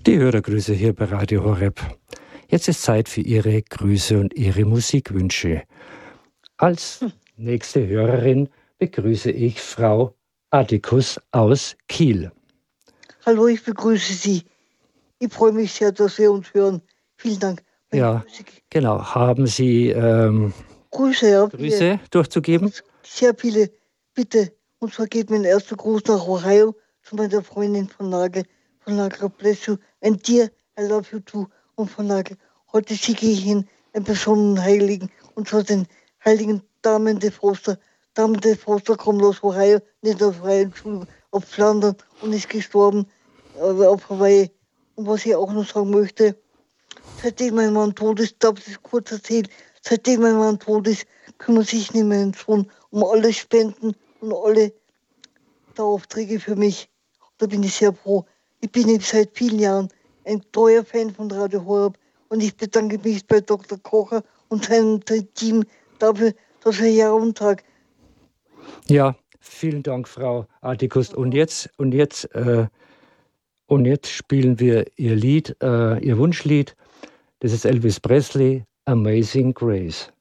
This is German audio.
Die Hörergrüße hier bei Radio Horeb. Jetzt ist Zeit für Ihre Grüße und Ihre Musikwünsche. Als nächste Hörerin begrüße ich Frau Atticus aus Kiel. Hallo, ich begrüße Sie. Ich freue mich sehr, dass wir uns hören. Vielen Dank. Ja, genau. Haben Sie Grüße durchzugeben? Sehr viele, bitte. Und zwar geht mein erster Gruß nach Ohio zu meiner Freundin von Nagel. Von Nagel, bless you. And dear, I love you too. Und von Nagel. Heute schicke ich Ihnen einen besonderen Heiligen. Und zwar den heiligen Damen de Foster. Damen de Foster kommt aus Ohio, nicht aus Ohio, Entschuldigung, auf Flandern und ist gestorben auf Hawaii. Und was ich auch noch sagen möchte, seitdem mein Mann tot ist, darf ich es kurz erzählen, seitdem mein Mann tot ist, kümmert sich nicht mein Sohn um alle Spenden und alle Aufträge für mich. Da bin ich sehr froh. Ich bin eben seit vielen Jahren ein treuer Fan von Radio Horeb und ich bedanke mich bei Dr. Kocher und seinem Team dafür, dass er Jahr und Tag. Ja, vielen Dank, Frau Atticus. Und jetzt spielen wir Ihr Lied, Ihr Wunschlied. Das ist Elvis Presley, Amazing Grace.